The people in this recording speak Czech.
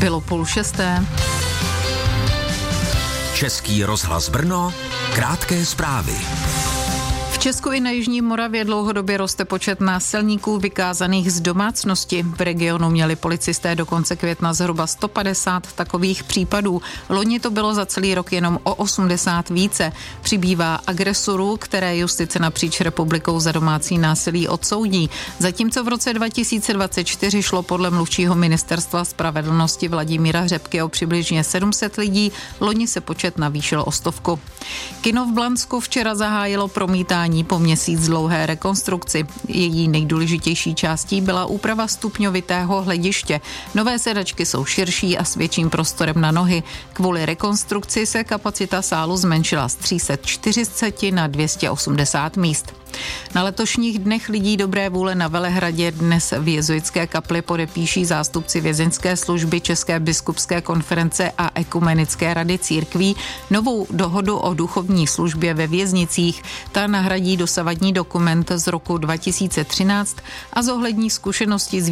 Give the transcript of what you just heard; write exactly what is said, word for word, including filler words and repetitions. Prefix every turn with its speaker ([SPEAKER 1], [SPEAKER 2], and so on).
[SPEAKER 1] Bylo půl šesté.
[SPEAKER 2] Český rozhlas Brno, krátké zprávy.
[SPEAKER 1] V Česku i na jižní Moravě dlouhodobě roste počet násilníků vykázaných z domácnosti. V regionu měli policisté do konce května zhruba sto padesát takových případů. Loni to bylo za celý rok jenom o osmdesát více. Přibývá agresorů, které justice napříč republikou za domácí násilí odsoudí. Zatímco v roce dva tisíce dvacet čtyři šlo podle mluvčího ministerstva spravedlnosti Vladimíra Řepky o přibližně sedm set lidí, loni se počet navýšil o stovku. Kino v Blansku včera zahájilo promítání po měsíc dlouhé rekonstrukci. Její nejdůležitější částí byla úprava stupňovitého hlediště. Nové sedačky jsou širší a s větším prostorem na nohy. Kvůli rekonstrukci se kapacita sálu zmenšila z tři sta čtyřicet na dvě stě osmdesát míst. Na letošních dnech lidí dobré vůle na Velehradě dnes v jezuitské kapli podepíší zástupci vězeňské služby České biskupské konference a Ekumenické rady církví novou dohodu o duchovní službě ve věznicích. Ta nahradí dosavadní dokument z roku dva tisíce třináct a zohlední zkušenosti z